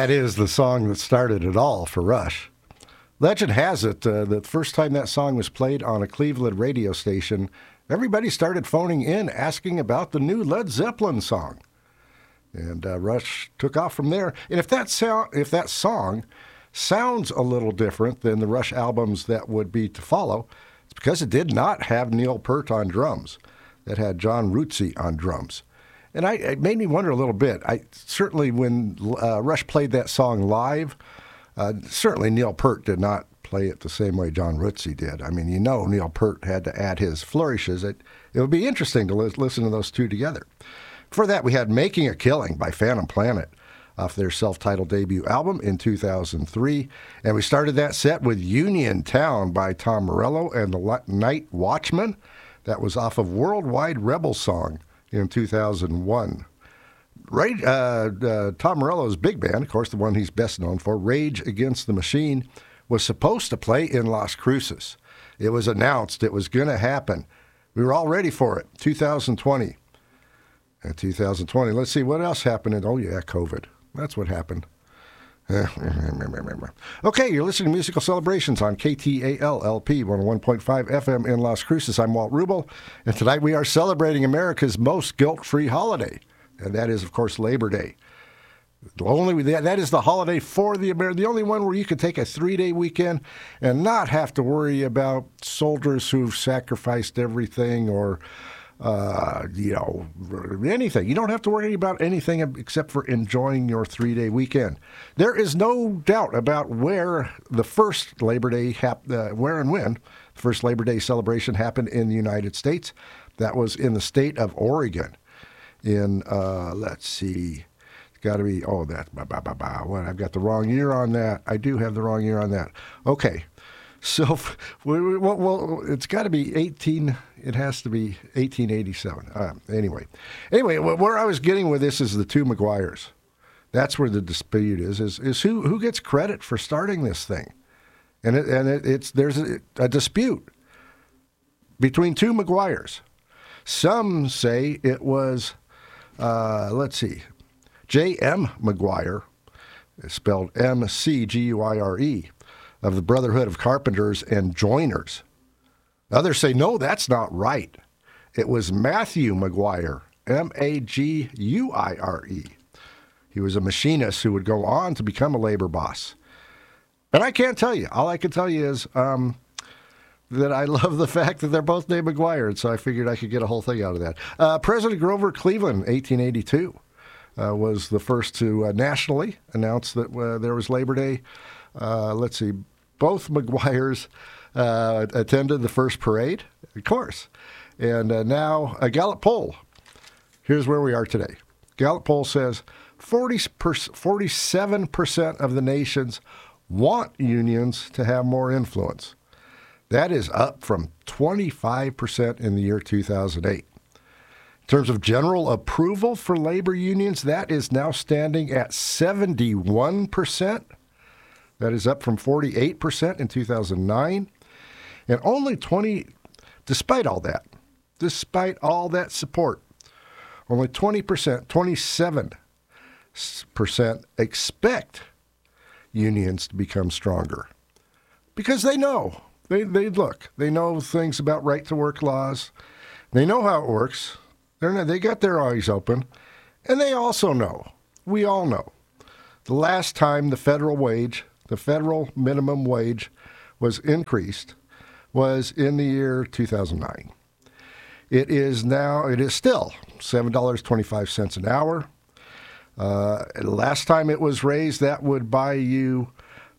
that is the song that started it all for Rush. Legend has it the first time that song was played on a Cleveland radio station, everybody started phoning in asking about the new Led Zeppelin song. And Rush took off from there. And if that song sounds a little different than the Rush albums that would be to follow, it's because it did not have Neil Peart on drums. That had John Rutsey on drums. And it made me wonder a little bit. Certainly when Rush played that song live, certainly Neil Peart did not play it the same way John Rutsey did. I mean, Neil Peart had to add his flourishes. It would be interesting to listen to those two together. For that, we had Making a Killing by Phantom Planet off their self-titled debut album in 2003. And we started that set with Union Town by Tom Morello and the Night Watchman. That was off of Worldwide Rebel Song in 2001. Tom Morello's big band, of course, the one he's best known for, Rage Against the Machine, was supposed to play in Las Cruces. It was announced it was going to happen. We were all ready for it. 2020. And 2020. Let's see what else happened. Oh, yeah, COVID. That's what happened. Okay, you're listening to Musical Celebrations on KTAL-LP 101.5 FM in Las Cruces. I'm Walt Rubel, and tonight we are celebrating America's most guilt-free holiday, and that is, of course, Labor Day. That is the holiday for the only one where you can take a 3-day weekend and not have to worry about soldiers who've sacrificed everything or anything. You don't have to worry about anything except for enjoying your 3-day weekend. There is no doubt about where the first Labor Day where and when the first Labor Day celebration happened in the United States. That was in the state of Oregon. In let's see, it's got to be what? I've got the wrong year on that. I do have the wrong year on that. Okay. So, well, it's got to be 18. It has to be 1887. Anyway, where I was getting with this is the two McGuires. That's where the dispute is who gets credit for starting this thing, and there's a dispute between two McGuires. Some say it was, J.M. McGuire, spelled M-C-G-U-I-R-E. Of the Brotherhood of Carpenters and Joiners. Others say, no, that's not right. It was Matthew McGuire, M-A-G-U-I-R-E. He was a machinist who would go on to become a labor boss. And I can't tell you. All I can tell you is that I love the fact that they're both named McGuire, and so I figured I could get a whole thing out of that. President Grover Cleveland, 1882, was the first to nationally announce that there was Labor Day. Both McGuires attended the first parade, of course. And now a Gallup poll. Here's where we are today. Gallup poll says 47% of the nations want unions to have more influence. That is up from 25% in the year 2008. In terms of general approval for labor unions, that is now standing at 71%. That is up from 48% in 2009. And only despite all that support, only 27% expect unions to become stronger. Because they know. They know things about right-to-work laws. They know how it works. They got their eyes open. And they also know, we all know, the last time the federal minimum wage was increased was in the year 2009. It is still $7.25 an hour. Last time it was raised, that would buy you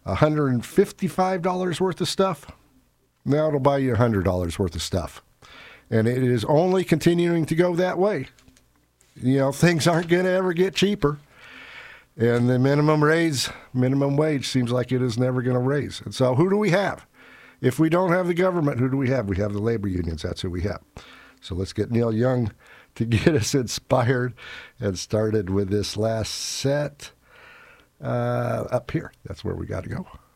$155 worth of stuff. Now it'll buy you $100 worth of stuff. And it is only continuing to go that way. Things aren't going to ever get cheaper. And the minimum wage seems like it is never going to raise. And so who do we have? If we don't have the government, who do we have? We have the labor unions. That's who we have. So let's get Neil Young to get us inspired and started with this last set up here. That's where we got to go.